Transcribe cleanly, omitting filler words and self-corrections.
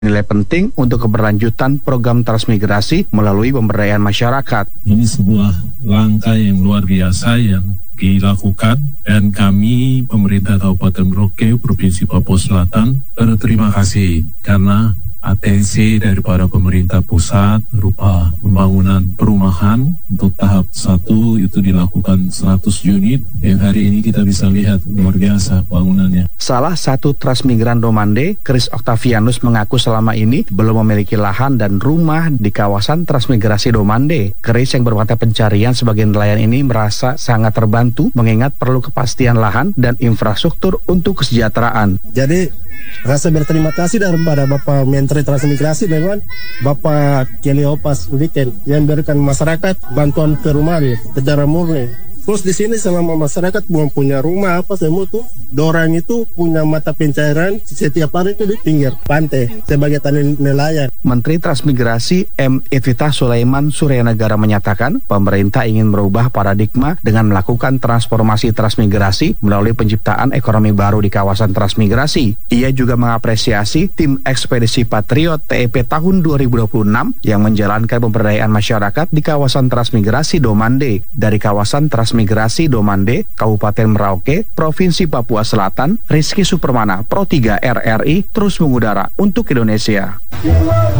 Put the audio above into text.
Nilai penting untuk keberlanjutan program transmigrasi melalui pemberdayaan masyarakat. Ini sebuah langkah yang luar biasa yang dilakukan dan kami pemerintah Kabupaten Merauke, Provinsi Papua Selatan berterima kasih karena atensi daripada pemerintah pusat berupa pembangunan perumahan untuk tahap 1 itu dilakukan 100 unit yang hari ini kita bisa lihat luar biasa bangunannya. Salah satu transmigran Domande, Chris Octavianus, mengaku selama ini belum memiliki lahan dan rumah di kawasan transmigrasi Domande. Chris yang bermata pencarian sebagai nelayan ini merasa sangat terbantu mengingat perlu kepastian lahan dan infrastruktur untuk kesejahteraan. Jadi rasa berterima kasih daripada Bapak Menteri Transmigrasi dengan Bapak Keliopas Weekend yang berikan masyarakat bantuan ke rumah secara murni. Terus di sini selama masyarakat belum punya rumah apa semua tuh, dorang itu punya mata pencairan setiap hari itu di pinggir pantai sebagai tani nelayan. Menteri Transmigrasi M. Evita Sulaiman Suryanagara menyatakan pemerintah ingin merubah paradigma dengan melakukan transformasi transmigrasi melalui penciptaan ekonomi baru di kawasan transmigrasi. Ia juga mengapresiasi tim ekspedisi Patriot TEP tahun 2026 yang menjalankan pemberdayaan masyarakat di kawasan transmigrasi Domande. Dari kawasan Transmigrasi Domande, Kabupaten Merauke, Provinsi Papua Selatan, Rizky Supermana, Pro 3 RRI, terus mengudara untuk Indonesia.